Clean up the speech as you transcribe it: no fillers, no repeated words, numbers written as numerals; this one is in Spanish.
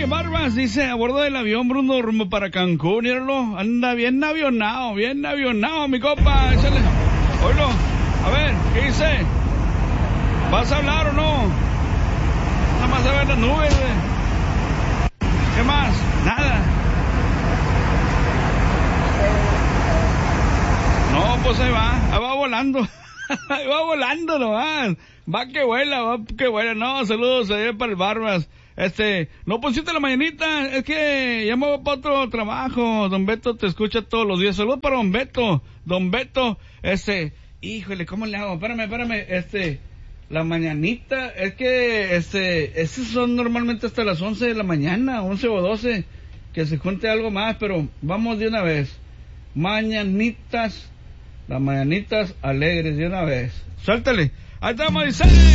Oye, Barbas, dice, a bordo del avión Bruno rumbo para Cancún, míralo, anda bien avionado, mi compa, échale. Oílo, a ver, ¿qué dice? ¿Vas a hablar o no? Nada más se ven las nubes, ¿Qué más? Nada. No, pues ahí va volando. Ahí va volando nomás. Va que vuela. No, saludos ahí para el Barbas. No pusiste la mañanita, es que ya me voy para otro trabajo. Don Beto te escucha todos los días. Saludos para Don Beto. Híjole, ¿cómo le hago? Espérame, la mañanita, es que, esos son normalmente hasta las 11 de la mañana, 11 o 12, que se junte algo más, pero vamos de una vez. Las mañanitas alegres de una vez. Suéltale. Ahí estamos, dice.